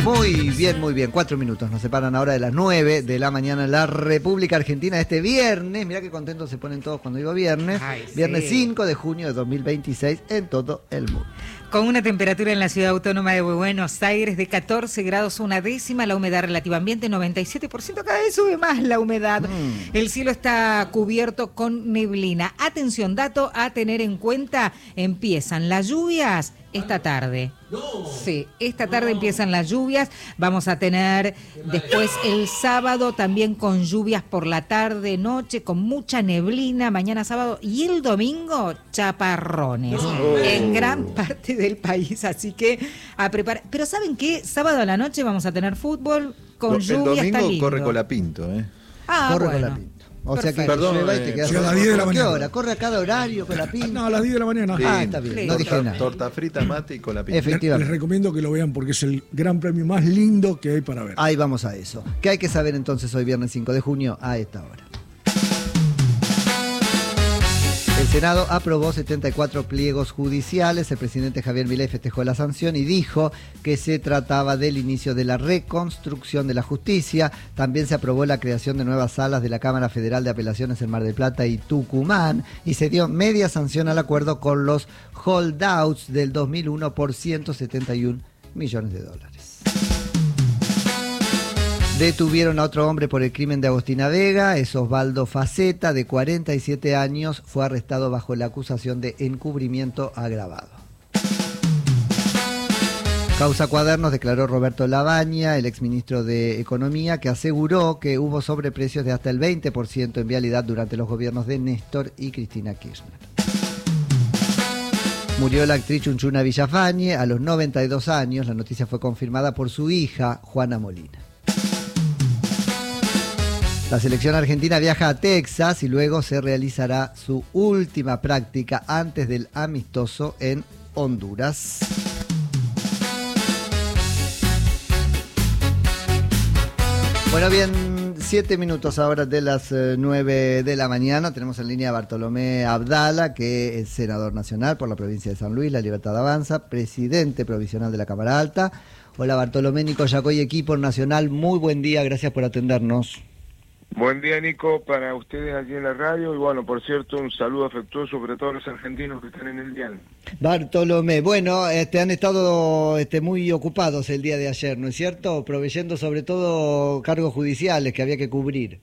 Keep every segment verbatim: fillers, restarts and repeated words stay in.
Muy bien, muy bien. Cuatro minutos nos separan ahora de las nueve de la mañana en la República Argentina este viernes. Mirá qué contentos se ponen todos cuando digo viernes. Ay, viernes sí. cinco de junio de dos mil veintiséis en todo el mundo. Con una temperatura en la ciudad autónoma de Buenos Aires de catorce grados una décima, la humedad relativa ambiente noventa y siete por ciento, cada vez sube más la humedad. Mm. El cielo está cubierto con neblina. Atención, dato a tener en cuenta, empiezan las lluvias esta tarde. No. Sí, esta tarde no. empiezan las lluvias. Vamos a tener después el sábado también con lluvias por la tarde, noche, con mucha neblina, mañana sábado, y el domingo chaparrones no. en gran parte del país, así que a preparar. Pero ¿saben qué? Sábado a la noche vamos a tener fútbol con el lluvia. El domingo corre Colapinto, ¿eh? Ah, corre bueno. Colapinto. O Perfecto. sea que Perdón, lleva y eh, te quedas a las diez de la mañana. ¿Qué hora? ¿Corre a cada horario con la pinta? No, a las diez de la mañana. Sí, ah, está bien. Sí. No dije nada. Torta frita, mate y con la pinta. Efectivamente. Les recomiendo que lo vean porque es el gran premio más lindo que hay para ver. Ahí vamos a eso. ¿Qué hay que saber entonces hoy viernes cinco de junio a esta hora? El Senado aprobó setenta y cuatro pliegos judiciales. El presidente Javier Milei festejó la sanción y dijo que se trataba del inicio de la reconstrucción de la justicia. También se aprobó la creación de nuevas salas de la Cámara Federal de Apelaciones en Mar del Plata y Tucumán y se dio media sanción al acuerdo con los holdouts del dos mil uno por ciento setenta y un millones de dólares. Detuvieron a otro hombre por el crimen de Agostina Vega. Es Osvaldo Faceta, de cuarenta y siete años, fue arrestado bajo la acusación de encubrimiento agravado. Causa Cuadernos declaró Roberto Labaña, el exministro de Economía, que aseguró que hubo sobreprecios de hasta el veinte por ciento en vialidad durante los gobiernos de Néstor y Cristina Kirchner. Murió la actriz Chunchuna Villafañe a los noventa y dos años. La noticia fue confirmada por su hija, Juana Molina. La selección argentina viaja a Texas y luego se realizará su última práctica antes del amistoso en Honduras. Bueno, bien, siete minutos ahora de las eh, nueve de la mañana. Tenemos en línea a Bartolomé Abdala, que es senador nacional por la provincia de San Luis, La Libertad Avanza, presidente provisional de la Cámara Alta. Hola Bartolomé, Nico Yacoy, equipo nacional, muy buen día, gracias por atendernos. Buen día, Nico, para ustedes allí en la radio y bueno, por cierto, un saludo afectuoso para todos los argentinos que están en el dial. Bartolomé, bueno, este, han estado este, muy ocupados el día de ayer, ¿no es cierto? Proveyendo sobre todo cargos judiciales que había que cubrir.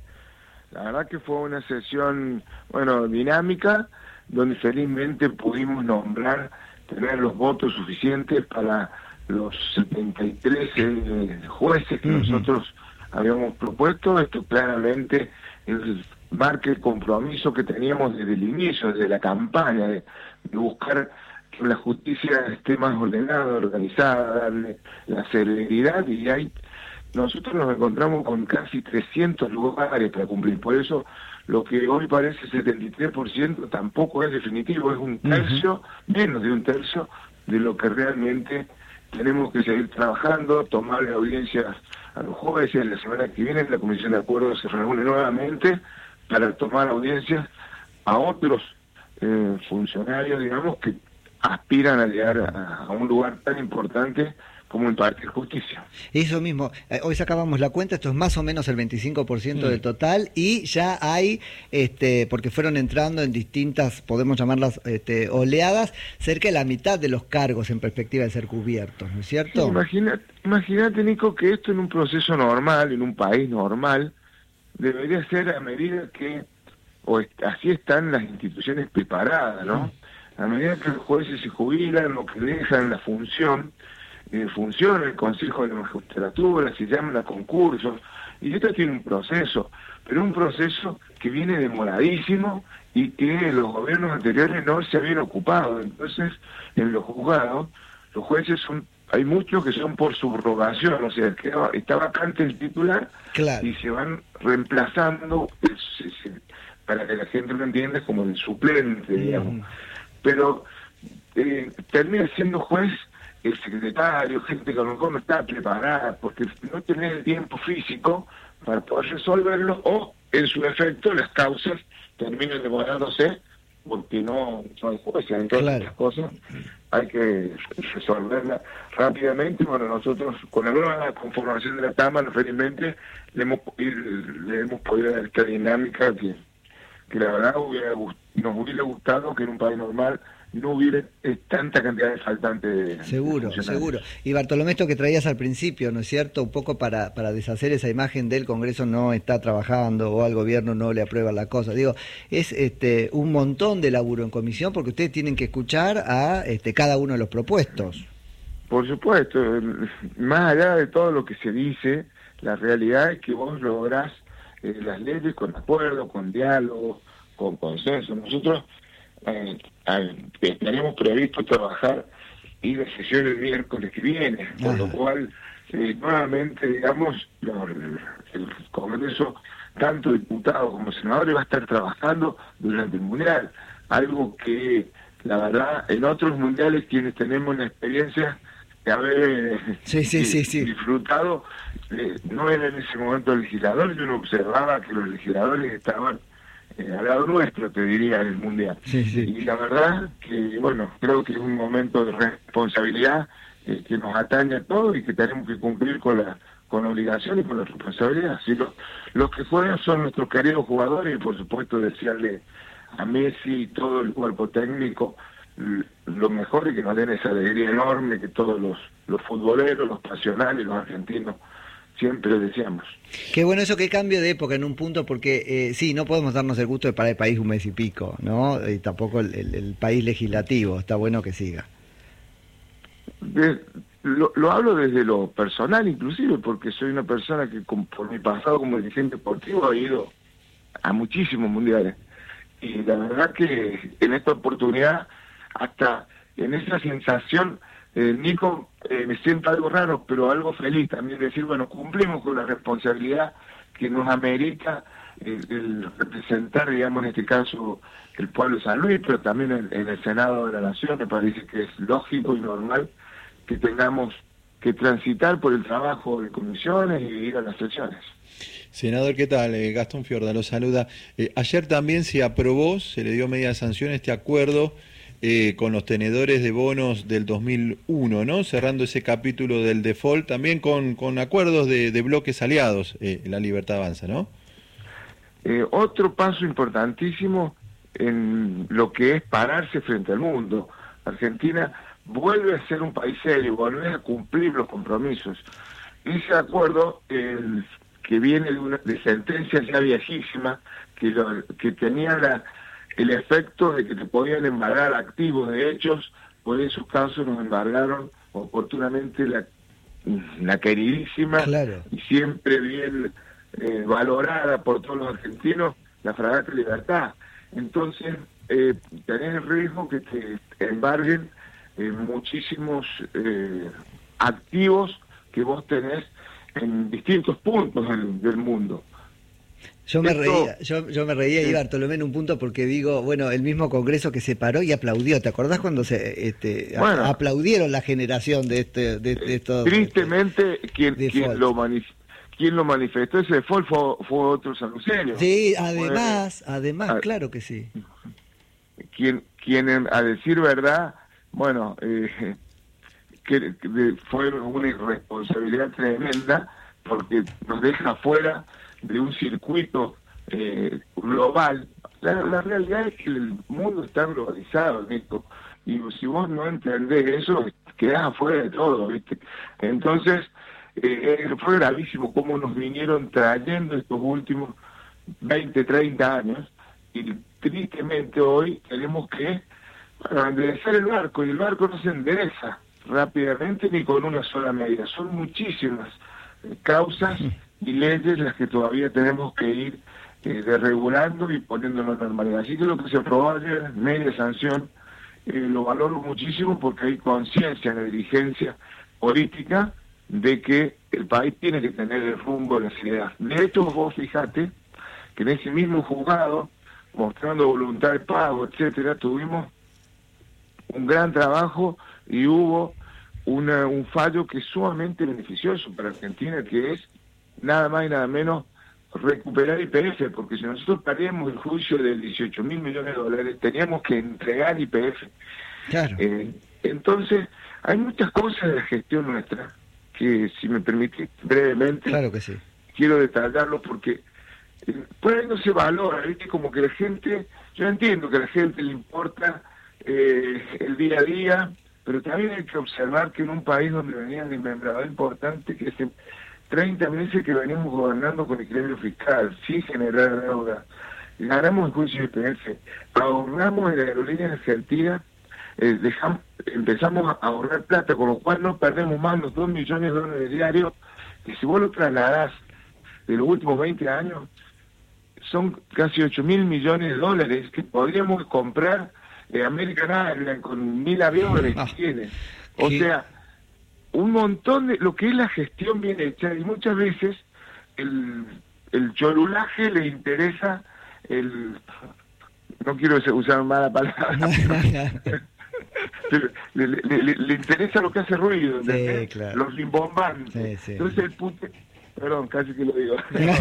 La verdad que fue una sesión, bueno, dinámica, donde felizmente pudimos nombrar, tener los votos suficientes para los setenta y tres eh, jueces que uh-huh. nosotros habíamos propuesto. Esto claramente es, marca el compromiso que teníamos desde el inicio, desde la campaña, de, de buscar que la justicia esté más ordenada, organizada, darle la celeridad, y ahí nosotros nos encontramos con casi trescientos lugares para cumplir. Por eso lo que hoy parece setenta y tres por ciento tampoco es definitivo, es un tercio, uh-huh. menos de un tercio de lo que realmente tenemos que seguir trabajando, tomarle audiencias a los jueces. La semana que viene la Comisión de Acuerdos se reúne nuevamente para tomar audiencias a otros eh, funcionarios, digamos, que aspiran a llegar a, a un lugar tan importante como impartir justicia. Eso mismo, eh, hoy sacábamos la cuenta, esto es más o menos el veinticinco por ciento mm. del total, y ya hay, este, porque fueron entrando en distintas, podemos llamarlas este, oleadas, cerca de la mitad de los cargos en perspectiva de ser cubiertos, ¿no es cierto? Sí, imagínate, imagínate, Nico, que esto en un proceso normal, en un país normal, debería ser a medida que, o est- así están las instituciones preparadas, ¿no? Mm. A medida que los jueces se jubilan o que dejan la función, Eh, funciona el Consejo de la Magistratura, se llaman a concursos, y esto tiene un proceso, pero un proceso que viene demoradísimo y que los gobiernos anteriores no se habían ocupado. Entonces, en los juzgados, los jueces son, hay muchos que son por subrogación, o sea, que está vacante el titular, claro, y se van reemplazando, el, se, se, para que la gente lo entienda, como el suplente, digamos. Mm. Pero eh, termina siendo juez el secretario, gente que a lo mejor no está preparada, porque no tiene el tiempo físico para poder resolverlo, o en su efecto las causas terminan demorándose porque no, no hay jueces, entonces Claro. las cosas hay que resolverlas rápidamente. Bueno, nosotros con la nueva conformación de la Cámara, felizmente, le hemos, le hemos podido dar esta dinámica que, que la verdad hubiera, gust- nos hubiera gustado que en un país normal no hubiera eh, tanta cantidad de faltantes de Seguro, de funcionarios. seguro. Y Bartolomé, esto que traías al principio, ¿no es cierto? Un poco para, para deshacer esa imagen del Congreso no está trabajando o al gobierno no le aprueba la cosa. Digo, es este un montón de laburo en comisión porque ustedes tienen que escuchar a este cada uno de los propuestos. Por supuesto, más allá de todo lo que se dice, la realidad es que vos lográs eh, las leyes con acuerdo, con diálogo, con consenso. Nosotros eh, eh, tenemos previsto trabajar y la sesión el miércoles que viene, por lo Ajá. cual eh, nuevamente, digamos, lo- el, el Congreso, tanto diputados como senadores, va a estar trabajando durante el Mundial, algo que la verdad en otros mundiales quienes tenemos la experiencia de haber Sí, sí, eh, sí, sí. disfrutado, eh, no era en ese momento legislador, yo no observaba que los legisladores estaban eh, al lado nuestro, te diría, en el mundial. Sí, sí. Y la verdad que, bueno, creo que es un momento de responsabilidad eh, que nos atañe a todos y que tenemos que cumplir con la con la obligación y con la responsabilidad. Si los, los que juegan son nuestros queridos jugadores y por supuesto desearle a Messi y todo el cuerpo técnico l- lo mejor y que nos den esa alegría enorme que todos los, los futboleros, los pasionales, los argentinos siempre deseamos. Qué bueno eso, qué cambio de época en un punto, porque eh, sí, no podemos darnos el gusto de parar el país un mes y pico, ¿no? Y tampoco el, el- el país legislativo, está bueno que siga. De- lo, lo hablo desde lo personal inclusive, porque soy una persona que con- por mi pasado como dirigente deportivo ha ido a muchísimos mundiales. Y la verdad que en esta oportunidad, hasta en esa sensación, eh, Nico, eh, me siento algo raro, pero algo feliz también, decir, bueno, cumplimos con la responsabilidad que nos amerita eh, el representar, digamos, en este caso, el pueblo de San Luis, pero también en, en el Senado de la Nación. Me parece que es lógico y normal que tengamos que transitar por el trabajo de comisiones y ir a las sesiones. Senador, ¿qué tal? Eh, Gastón Fiorda lo saluda. Eh, ayer también se aprobó, se le dio media sanción este acuerdo eh, con los tenedores de bonos del dos mil uno, ¿no? Cerrando ese capítulo del default, también con, con acuerdos de, de bloques aliados, eh, La Libertad Avanza, ¿no? Eh, otro paso importantísimo en lo que es pararse frente al mundo. Argentina vuelve a ser un país serio, vuelve a cumplir los compromisos. Ese acuerdo, el, que viene de una de sentencias ya viejísimas, que, lo, que tenía la, el efecto de que te podían embargar activos de hechos, por esos casos nos embargaron oportunamente la, la queridísima Claro. y siempre bien eh, valorada por todos los argentinos, la Fragata Libertad. Entonces, eh, tenés el riesgo que te embarguen eh, muchísimos eh, activos que vos tenés en distintos puntos del, del mundo. Yo me Esto- reía, yo, yo me reía, Sí. y Bartolomé, en un punto porque digo, bueno, el mismo Congreso que se paró y aplaudió. ¿Te acordás cuando se este, a- Bueno. aplaudieron la generación de este de, de estos? Tristemente, quien, default. quien, lo manif quien lo manifestó ese default fue, fue otro sanluceño. Sí, además, además, Ah. claro que sí. Quien, quien a decir verdad, bueno, eh, que, que de- fue una irresponsabilidad tremenda porque nos deja fuera de un circuito eh, global. La, la realidad es que el mundo está globalizado, Nico, y si vos no entendés eso, quedás afuera de todo, ¿viste? Entonces, eh, fue gravísimo cómo nos vinieron trayendo estos últimos veinte, treinta años, y tristemente hoy tenemos que bueno, enderezar el barco, y el barco no se endereza rápidamente ni con una sola medida. Son muchísimas eh, causas y leyes las que todavía tenemos que ir eh, desregulando y poniéndolo en normalidad. Así que lo que se aprobó ayer, media sanción, eh, lo valoro muchísimo porque hay conciencia en la dirigencia política de que el país tiene que tener el rumbo de la seriedad. De hecho, vos fijate que en ese mismo juzgado, mostrando voluntad de pago, etcétera, tuvimos un gran trabajo y hubo una, un fallo que es sumamente beneficioso para Argentina, que es nada más y nada menos recuperar Y P F, porque si nosotros perdíamos el juicio de dieciocho mil millones de dólares, teníamos que entregar Y P F. Claro. Eh, entonces, hay muchas cosas de la gestión nuestra que, si me permitís brevemente, Claro que sí. quiero detallarlo porque eh, por ahí no se valora, ¿viste? Como que la gente, yo entiendo que a la gente le importa eh, el día a día, pero también hay que observar que en un país donde venían de membrador importante, que hace treinta meses que venimos gobernando con equilibrio fiscal, sin generar deuda, ganamos el juicio de I P F, ahorramos en la aerolínea argentina, eh, dejamos, empezamos a ahorrar plata, con lo cual no perdemos más los dos millones de dólares diarios, que si vos lo trasladás de los últimos veinte años, son casi ocho mil millones de dólares que podríamos comprar eh, American Airlines con mil aviones Ah, que tiene. O ¿qué? sea, un montón de lo que es la gestión bien hecha, y muchas veces el, el cholulaje le interesa el... No quiero usar mala palabra, pero le, le, le, le interesa lo que hace ruido, ¿entendés? Sí, claro. Los rimbombantes. Sí, sí. Entonces el pute... Perdón, casi que lo digo.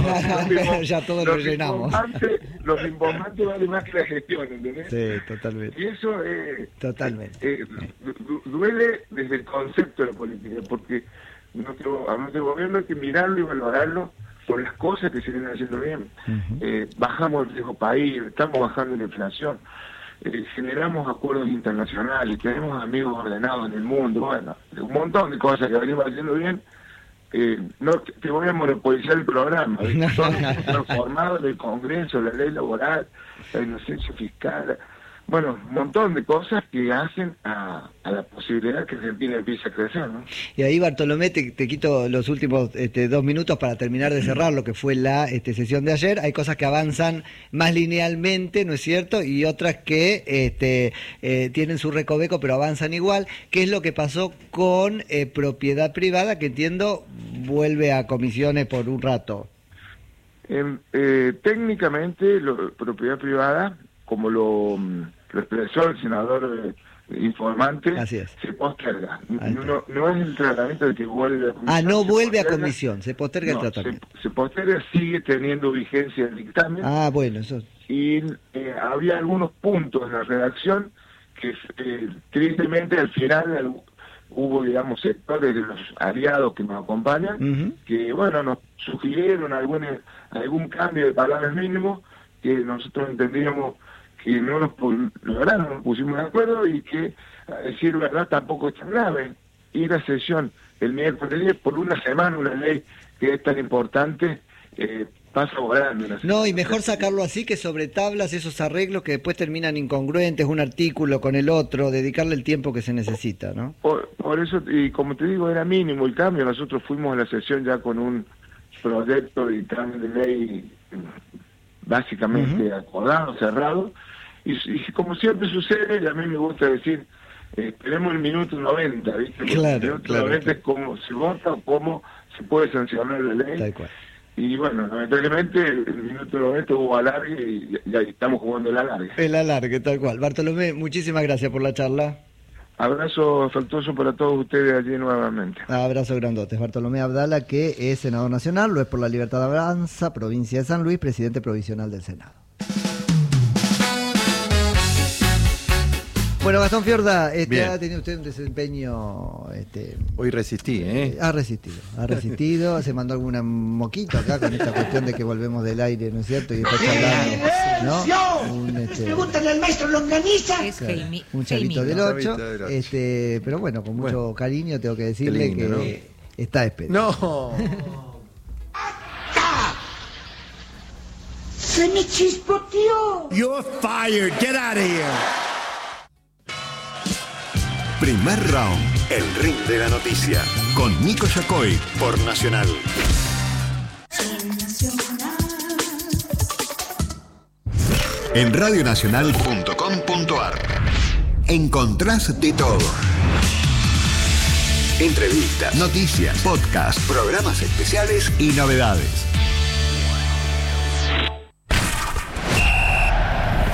Ya todos lo los llenamos. rimbombantes, los rimbombantes valen más que la gestión, ¿entendés? Sí, totalmente. Y eso eh, Totalmente. eh, du- duele desde el concepto de la política, porque nuestro, a nuestro gobierno hay que mirarlo y valorarlo por las cosas que se vienen haciendo bien. Ujú. Eh, bajamos el riesgo país, estamos bajando la inflación, eh, generamos acuerdos internacionales, tenemos amigos ordenados en el mundo, bueno, un montón de cosas que venimos haciendo bien. Eh, no te, te voy a monopolizar el programa, ¿viste? Todos transformados en el Congreso, la ley laboral, la inocencia fiscal, bueno, un montón de cosas que hacen a, a la posibilidad que Argentina empiece a crecer, ¿no? Y ahí, Bartolomé, te, te quito los últimos este, dos minutos para terminar de cerrar lo que fue la este, sesión de ayer. Hay cosas que avanzan más linealmente, ¿no es cierto? Y otras que este, eh, tienen su recoveco, pero avanzan igual. ¿Qué es lo que pasó con eh, propiedad privada, que entiendo vuelve a comisiones por un rato? Eh, eh, técnicamente, lo, propiedad privada, como lo, lo expresó el senador eh, informante, Así es. se posterga. Ahí está. No, no es el tratamiento de que vuelve a comisión. Ah, no se vuelve a posterga. comisión, se posterga No, el tratamiento. Se, se posterga, sigue teniendo vigencia el dictamen. Ah, bueno, eso. Y eh, había algunos puntos en la redacción que eh, tristemente al final el- hubo, digamos, sectores de los aliados que nos acompañan, Ujú. que, bueno, nos sugirieron algún, algún cambio de palabras mínimo que nosotros entendíamos que no nos pu- lograron, no nos pusimos de acuerdo y que, a decir verdad, tampoco es tan grave. Ir a sesión el miércoles por una semana, una ley que es tan importante, eh, pasa volando. la No, y semana. mejor sacarlo así que sobre tablas, esos arreglos que después terminan incongruentes, un artículo con el otro, dedicarle el tiempo que se necesita, ¿no? Por, por eso, y como te digo, era mínimo el cambio. Nosotros fuimos a la sesión ya con un proyecto de dictamen de ley básicamente Ujú. acordado, cerrado, y, y como siempre sucede, y a mí me gusta decir, eh, esperemos el minuto noventa, ¿viste? Porque Claro, el minuto claro, noventa claro. es cómo se vota o cómo se puede sancionar la ley. Tal cual. Y bueno, lamentablemente el minuto noventa hubo alargue y ya estamos jugando el alargue. El alargue, tal cual. Bartolomé, muchísimas gracias por la charla. Abrazo afectuoso para todos ustedes allí nuevamente. Abrazo grandote. Bartolomé Abdala, que es senador nacional, lo es por la Libertad de Avanza, provincia de San Luis, presidente provisional del Senado. Bueno, Gastón Fiorda, este, Bien. ha tenido usted un desempeño... Este, Hoy resistí, ¿eh? ha resistido, ha resistido, se mandó alguna moquito acá con esta cuestión de que volvemos del aire, ¿no es cierto? Y después charlando, ¿no? Un, este, Pregúntale al maestro Longaniza. Es claro, Jaime- un chavito del Jaimito. ocho, Chavito del ocho. este, pero bueno, con mucho Bueno. cariño tengo que decirle Qué lindo, que está esperando. No. Se me chispoteó. You're fired. Get out of here. Primer round, el ring de la noticia, con Nico Yacoy por Nacional. En radionacional punto com punto ar encontrás de todo. Entrevistas, noticias, podcast, programas especiales y novedades.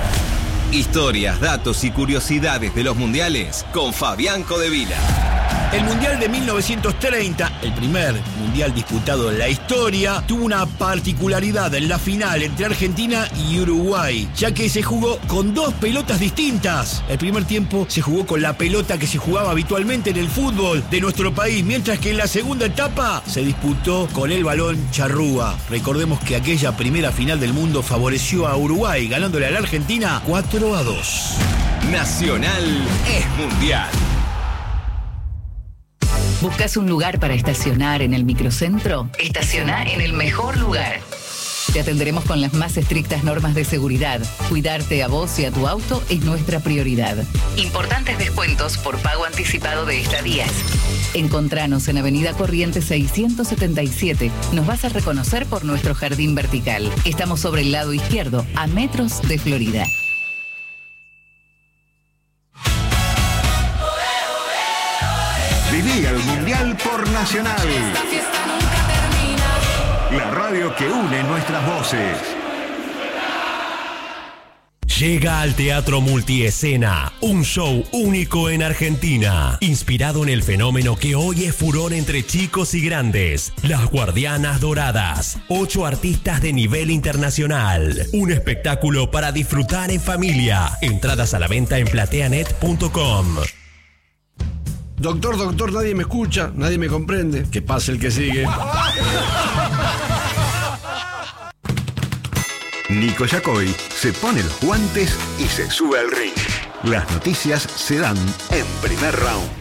Historias, datos y curiosidades de los mundiales con Fabián Codevila. El Mundial de mil novecientos treinta, el primer mundial disputado en la historia, tuvo una particularidad en la final entre Argentina y Uruguay, ya que se jugó con dos pelotas distintas. El primer tiempo se jugó con la pelota que se jugaba habitualmente en el fútbol de nuestro país, mientras que en la segunda etapa se disputó con el balón charrúa. Recordemos que aquella primera final del mundo favoreció a Uruguay, ganándole a la Argentina cuatro a dos. Nacional es mundial. ¿Buscas un lugar para estacionar en el microcentro? Estaciona en el mejor lugar. Te atenderemos con las más estrictas normas de seguridad. Cuidarte a vos y a tu auto es nuestra prioridad. Importantes descuentos por pago anticipado de estadías. Encontranos en Avenida Corrientes seiscientos setenta y siete. Nos vas a reconocer por nuestro jardín vertical. Estamos sobre el lado izquierdo, a metros de Florida. Viví el Mundial por Nacional. Esta fiesta nunca termina. La radio que une nuestras voces. Llega al Teatro Multiescena, un show único en Argentina, inspirado en el fenómeno que hoy es furor entre chicos y grandes, Las Guardianas Doradas, ocho artistas de nivel internacional, un espectáculo para disfrutar en familia. Entradas a la venta en plateanet punto com. Doctor, doctor, nadie me escucha, nadie me comprende. Que pase el que sigue. Nico Yacoy se pone los guantes y se sube al ring. Las noticias se dan en Primer Round.